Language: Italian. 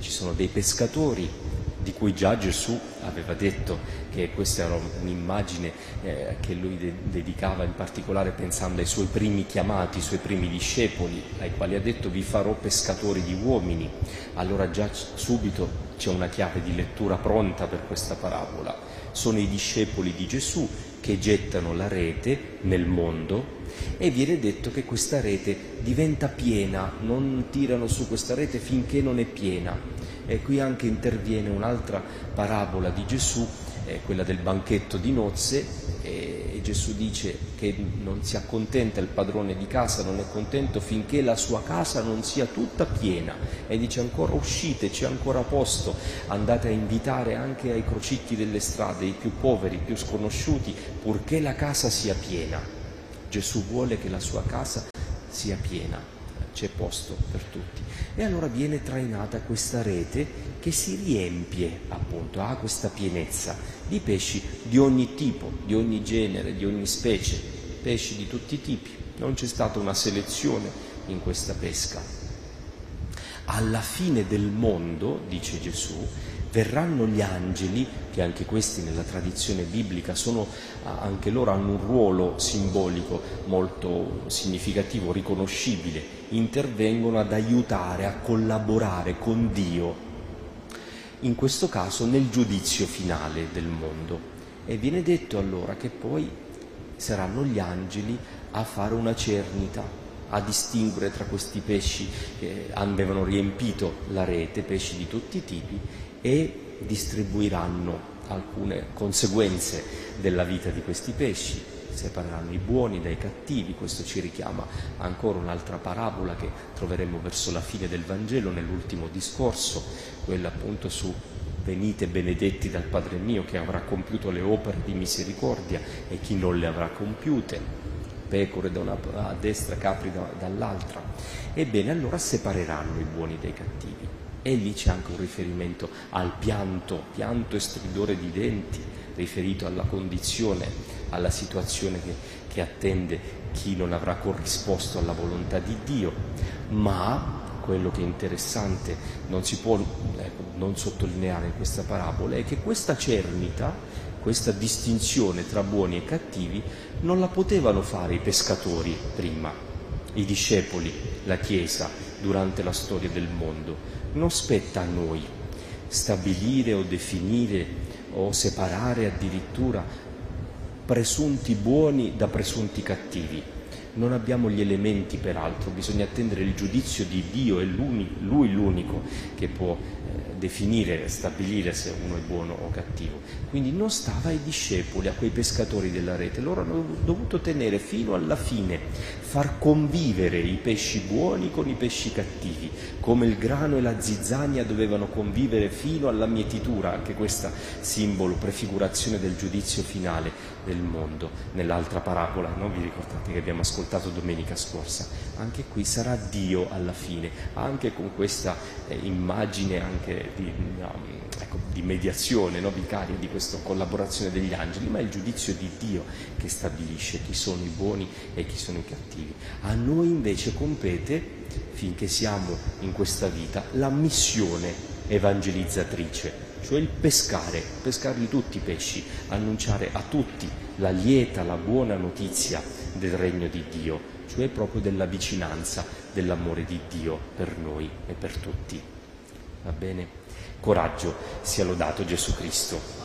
ci sono dei pescatori di cui già Gesù aveva detto che questa era un'immagine che lui dedicava in particolare pensando ai suoi primi chiamati, ai suoi primi discepoli, ai quali ha detto: vi farò pescatori di uomini. Allora già subito c'è una chiave di lettura pronta per questa parabola. Sono i discepoli di Gesù che gettano la rete nel mondo e viene detto che questa rete diventa piena, non tirano su questa rete finché non è piena. E qui anche interviene un'altra parabola di Gesù, quella del banchetto di nozze, e Gesù dice che non si accontenta il padrone di casa, non è contento finché la sua casa non sia tutta piena, e dice ancora: uscite, c'è ancora posto, andate a invitare anche ai crocicchi delle strade, i più poveri, i più sconosciuti, purché la casa sia piena. Gesù vuole che la sua casa sia piena, c'è posto per tutti. E allora viene trainata questa rete che si riempie, appunto, ha questa pienezza di pesci di ogni tipo, di ogni genere, di ogni specie, pesci di tutti i tipi. Non c'è stata una selezione in questa pesca. Alla fine del mondo, dice Gesù, verranno gli angeli, che anche questi nella tradizione biblica anche loro hanno un ruolo simbolico molto significativo, riconoscibile, intervengono ad aiutare, a collaborare con Dio, in questo caso nel giudizio finale del mondo. E viene detto allora che poi saranno gli angeli a fare una cernita, a distinguere tra questi pesci che avevano riempito la rete, pesci di tutti i tipi, e distribuiranno alcune conseguenze della vita di questi pesci, separeranno i buoni dai cattivi. Questo ci richiama ancora un'altra parabola che troveremo verso la fine del Vangelo, nell'ultimo discorso, quella appunto su venite benedetti dal Padre mio, che avrà compiuto le opere di misericordia, e chi non le avrà compiute, pecore a destra, capri dall'altra. Ebbene, allora separeranno i buoni dai cattivi. E lì c'è anche un riferimento al pianto e stridore di denti, riferito alla condizione, alla situazione che attende chi non avrà corrisposto alla volontà di Dio. Ma quello che è interessante, non si può non sottolineare in questa parabola, è che questa cernita, questa distinzione tra buoni e cattivi, non la potevano fare i pescatori prima, i discepoli, la Chiesa, durante la storia del mondo. Non spetta a noi stabilire o definire o separare addirittura presunti buoni da presunti cattivi. Non abbiamo gli elementi, peraltro, bisogna attendere il giudizio di Dio, è Lui l'unico che può definire, stabilire se uno è buono o cattivo. Quindi non stava ai discepoli, a quei pescatori della rete. Loro hanno dovuto tenere fino alla fine, far convivere i pesci buoni con i pesci cattivi, come il grano e la zizzania dovevano convivere fino alla mietitura, anche questa simbolo, prefigurazione del giudizio finale del mondo. Nell'altra parabola, no? Vi ricordate che abbiamo ascoltato domenica scorsa? Anche qui sarà Dio alla fine, anche con questa immagine anche di mediazione, no? Vicaria, di questa collaborazione degli angeli, ma è il giudizio di Dio che stabilisce chi sono i buoni e chi sono i cattivi. A noi invece compete, finché siamo in questa vita, la missione evangelizzatrice, cioè il pescarli tutti i pesci, annunciare a tutti la lieta, la buona notizia del regno di Dio, cioè proprio della vicinanza, dell'amore di Dio per noi e per tutti. Va bene? Coraggio, sia lodato Gesù Cristo.